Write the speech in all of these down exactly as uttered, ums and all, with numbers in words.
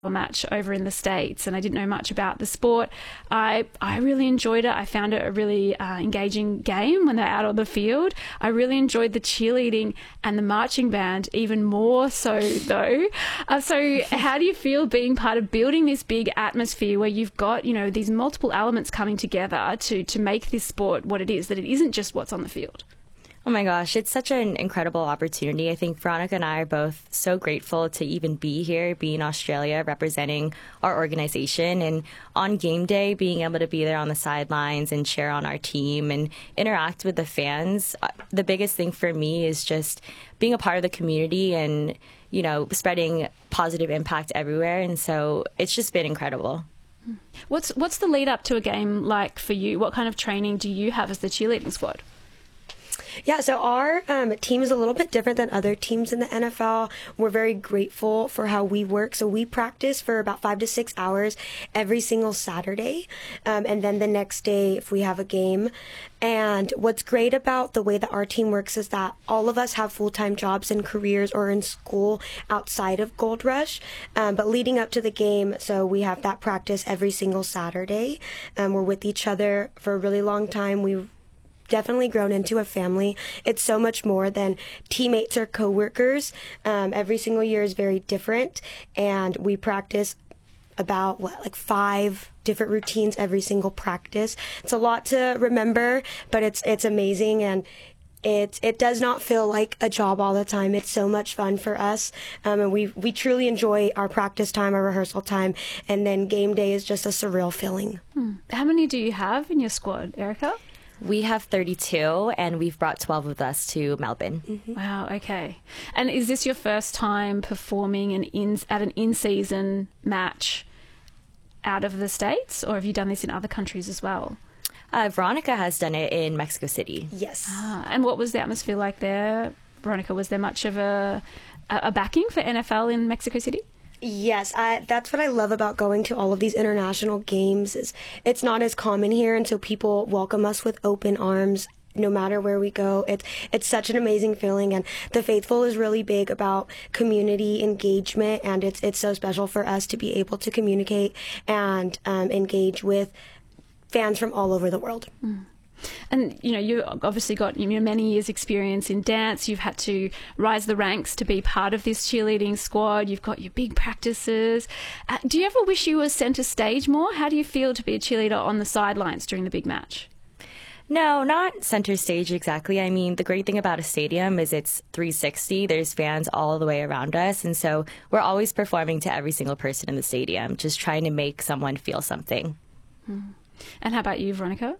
match over in the States, and I didn't know much about the sport. I I really enjoyed it. I found it a really uh, engaging game when they're out on the field. I really enjoyed the cheerleading and the marching band even more so though. Uh, so how do you feel being part of building this big atmosphere where you've got, you know, these multiple elements coming together to to make this sport what it is, that it isn't just what's on the field? Oh my gosh, it's such an incredible opportunity. I think Veronica and I are both so grateful to even be here, be in Australia, representing our organization. And on game day, being able to be there on the sidelines and cheer on our team and interact with the fans. The biggest thing for me is just being a part of the community and, you know, spreading positive impact everywhere. And so it's just been incredible. What's, what's the lead up to a game like for you? What kind of training do you have as the cheerleading squad? Yeah, so our um, team is a little bit different than other teams in the N F L. We're very grateful for how we work. So we practice for about five to six hours every single Saturday. Um, and then the next day, if we have a game. And what's great about the way that our team works is that all of us have full-time jobs and careers or in school outside of Gold Rush. Um, but leading up to the game, so we have that practice every single Saturday. Um, we're with each other for a really long time. We definitely grown into a family. It's so much more than teammates or coworkers. Um, every single year is very different, and we practice about what like five different routines every single practice. It's a lot to remember, but it's it's amazing, and it it does not feel like a job all the time. It's so much fun for us, um, and we we truly enjoy our practice time, our rehearsal time, and then game day is just a surreal feeling. Hmm. How many do you have in your squad, Erica? We have thirty-two, and we've brought twelve of us to Melbourne. Mm-hmm. Wow, okay. And is this your first time performing an in, at an in-season match out of the States, or have you done this in other countries as well? Uh, Veronica has done it in Mexico City. Yes. Ah, and what was the atmosphere like there, Veronica? Was there much of a, a backing for N F L in Mexico City? Yes, I, that's what I love about going to all of these international games. Is it's not as common here, and so people welcome us with open arms no matter where we go. It's it's such an amazing feeling, and the Faithful is really big about community engagement, and it's it's so special for us to be able to communicate and um, engage with fans from all over the world. Mm. And, you know, you obviously got you know, many years' experience in dance. You've had to rise the ranks to be part of this cheerleading squad. You've got your big practices. Uh, do you ever wish you were centre stage more? How do you feel to be a cheerleader on the sidelines during the big match? No, not center stage exactly. I mean, the great thing about a stadium is it's three sixty. There's fans all the way around us. And so we're always performing to every single person in the stadium, just trying to make someone feel something. Hmm. And how about you, Veronica?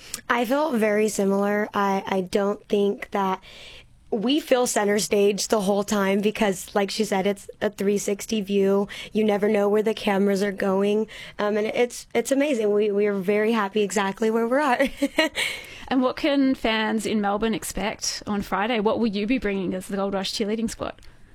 I feel very similar. I, I don't think that we feel center stage the whole time because, like she said, it's a three sixty view. You never know where the cameras are going. Um, and it's it's amazing. We, we are very happy exactly where we're at. And what can fans in Melbourne expect on Friday? What will you be bringing as the Gold Rush cheerleading squad?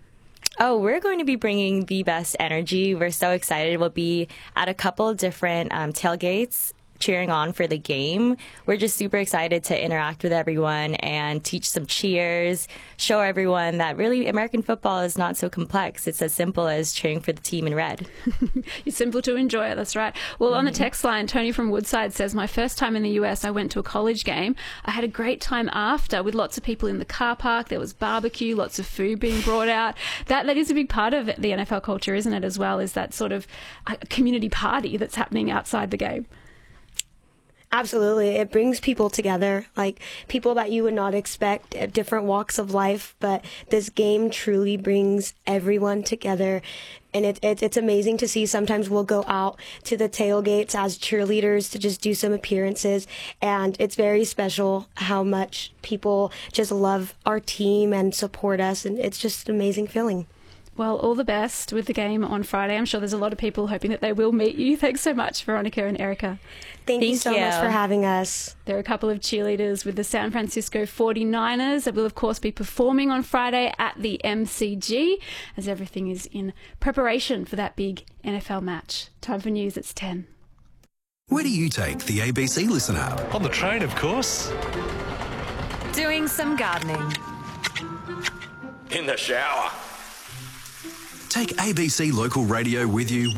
Oh, we're going to be bringing the best energy. We're so excited. We'll be at a couple of different um, tailgates cheering on for the game. We're just super excited to interact with everyone and teach some cheers, show everyone that really American football is not so complex. It's as simple as cheering for the team in red. It's simple to enjoy it, that's right. Well, mm-hmm. On the text line, Tony from Woodside says, my first time in the U S, I went to a college game. I had a great time after with lots of people in the car park. There was barbecue, lots of food being brought out. That That is a big part of the N F L culture, isn't it, as well, is that sort of community party that's happening outside the game. Absolutely. It brings people together, like people that you would not expect at different walks of life. But this game truly brings everyone together. And it, it, it's amazing to see. Sometimes we'll go out to the tailgates as cheerleaders to just do some appearances. And it's very special how much people just love our team and support us. And it's just an amazing feeling. Well, all the best with the game on Friday. I'm sure there's a lot of people hoping that they will meet you. Thanks so much, Veronica and Erica. Thank, Thank you so you. much for having us. There are a couple of cheerleaders with the San Francisco forty-niners that will, of course, be performing on Friday at the M C G as everything is in preparation for that big N F L match. Time for news, it's ten. Where do you take the A B C Listen app? On the train, of course. Doing some gardening. In the shower. Take A B C Local Radio with you